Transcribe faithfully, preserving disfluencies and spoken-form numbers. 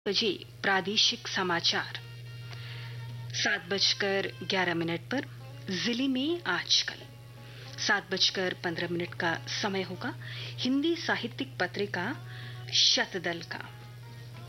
बजे प्रादेशिक समाचार। सात बजकर ग्यारह मिनट पर जिले में आजकल सात बजकर पंद्रह मिनट का समय होगा। हिंदी साहित्यिक पत्रिका शतदल का